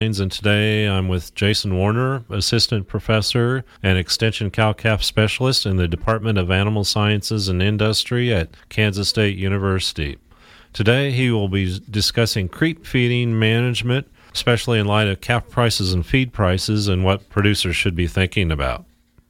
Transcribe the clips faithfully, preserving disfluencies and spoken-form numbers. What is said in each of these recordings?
And today I'm with Jason Warner, Assistant Professor and Extension Cow-Calf Specialist in the Department of Animal Sciences and Industry at Kansas State University. Today he will be discussing creep feeding management, especially in light of calf prices and feed prices and what producers should be thinking about.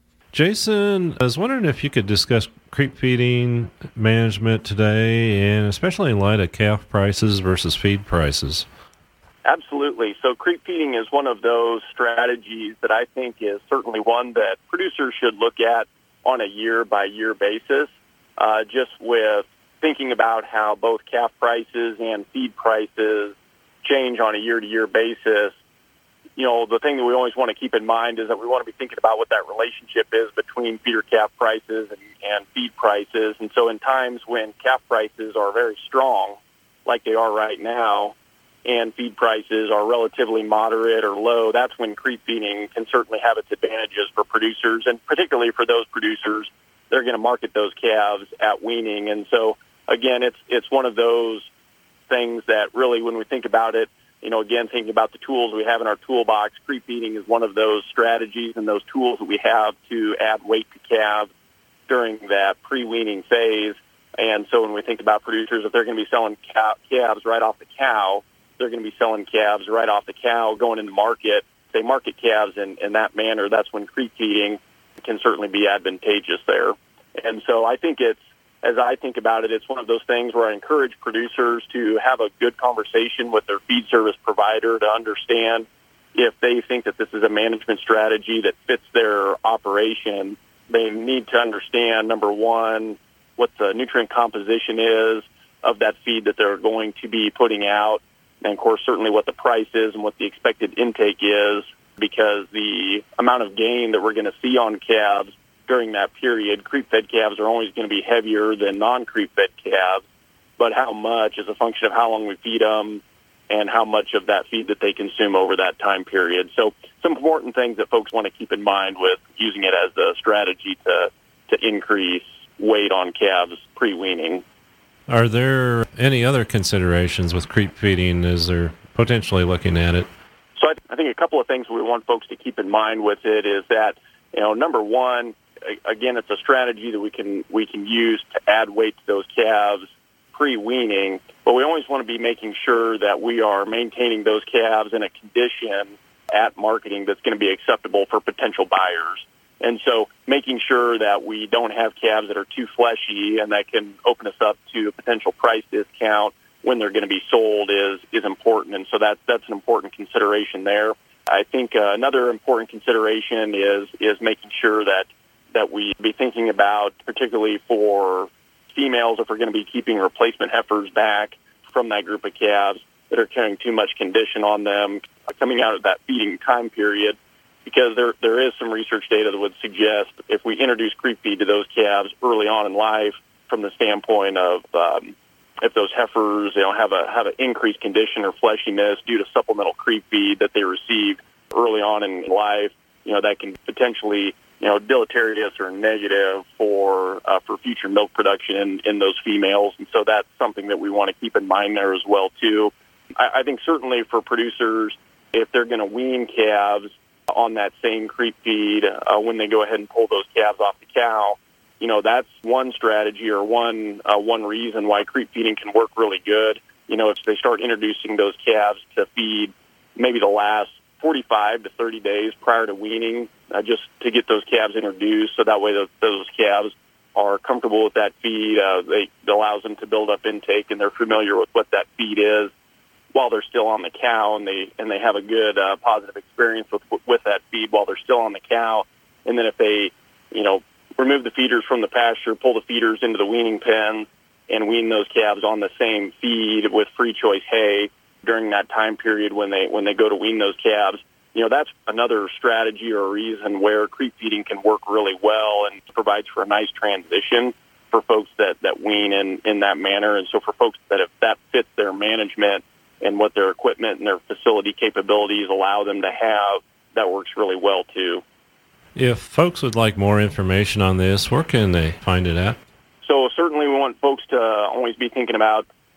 Jason, I was wondering if you could discuss creep feeding management today, and especially in light of calf prices versus feed prices. Absolutely. So creep feeding is one of those strategies that I think is certainly one that producers should look at on a year-by-year basis, uh, just with thinking about how both calf prices and feed prices change on a year-to-year basis. You know, the thing that we always want to keep in mind is that we want to be thinking about what that relationship is between feeder calf prices and, and feed prices. And so in times when calf prices are very strong, like they are right now, and feed prices are relatively moderate or low, that's when creep feeding can certainly have its advantages for producers, and particularly for those producers, they're going to market those calves at weaning. And so, again, it's it's one of those things that really, when we think about it, you know, again, thinking about the tools we have in our toolbox, creep feeding is one of those strategies and those tools that we have to add weight to calves during that pre-weaning phase. And so when we think about producers, if they're going to be selling calves right off the cow, they're going to be selling calves right off the cow going into market. If they market calves in, in that manner, that's when creep feeding can certainly be advantageous there. And so I think it's, as I think about it, it's one of those things where I encourage producers to have a good conversation with their feed service provider to understand if they think that this is a management strategy that fits their operation. They need to understand, number one, what the nutrient composition is of that feed that they're going to be putting out, and, of course, certainly what the price is and what the expected intake is, because the amount of gain that we're going to see on calves during that period, creep-fed calves are always going to be heavier than non-creep-fed calves, but how much is a function of how long we feed them and how much of that feed that they consume over that time period. So some important things that folks want to keep in mind with using it as a strategy to, to increase weight on calves pre-weaning. Are there any other considerations with creep feeding as they're potentially looking at it? So I, th- I think a couple of things we want folks to keep in mind with it is that, you know, number one, a- again, it's a strategy that we can we can use to add weight to those calves pre-weaning, but we always want to be making sure that we are maintaining those calves in a condition at marketing that's going to be acceptable for potential buyers. And so making sure that we don't have calves that are too fleshy and that can open us up to a potential price discount when they're going to be sold is is important. And so that's, that's an important consideration there. I think uh, another important consideration is is making sure that, that we be thinking about, particularly for females, if we're going to be keeping replacement heifers back from that group of calves that are carrying too much condition on them coming out of that feeding time period, because there there is some research data that would suggest if we introduce creep feed to those calves early on in life, from the standpoint of um, if those heifers, you know, have a have an increased condition or fleshiness due to supplemental creep feed that they received early on in life, you know, that can potentially, you know, deleterious or negative for uh, for future milk production in, in those females. And so that's something that we want to keep in mind there as well too. I, I think certainly for producers, if they're going to wean calves on that same creep feed uh, when they go ahead and pull those calves off the cow, you know, that's one strategy or one uh, one reason why creep feeding can work really good. You know, if they start introducing those calves to feed maybe the last forty-five to thirty days prior to weaning, uh, just to get those calves introduced, so that way those, those calves are comfortable with that feed. Uh, they, it allows them to build up intake, and they're familiar with what that feed is while they're still on the cow, and they and they have a good uh, positive experience with with that feed while they're still on the cow. And then if they, you know, remove the feeders from the pasture, pull the feeders into the weaning pen, and wean those calves on the same feed with free choice hay during that time period when they when they go to wean those calves, you know, that's another strategy or a reason where creep feeding can work really well and provides for a nice transition for folks that, that wean in, in that manner. And so for folks that if that fits their management and what their equipment and their facility capabilities allow them to have, that works really well too. If folks would like more information on this, where can they find it at? So certainly we want folks to always be thinking about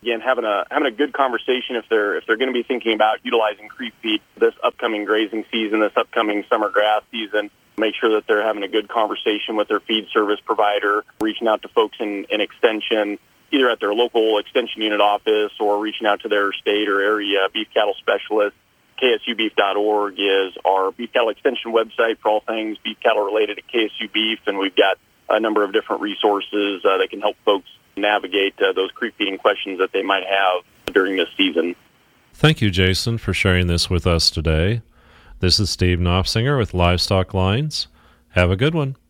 Again, having a having a good conversation if they're if they're going to be thinking about utilizing creep feed this upcoming grazing season, this upcoming summer grass season. Make sure that they're having a good conversation with their feed service provider, reaching out to folks in, in extension, either at their local extension unit office or reaching out to their state or area beef cattle specialist. K S U beef dot org is our beef cattle extension website for all things beef cattle related to K S U beef, and we've got a number of different resources uh, that can help folks navigate uh, those creep feeding questions that they might have during this season. Thank you, Jason, for sharing this with us today. This is Steve Knopfsinger with Livestock Lines. Have a good one.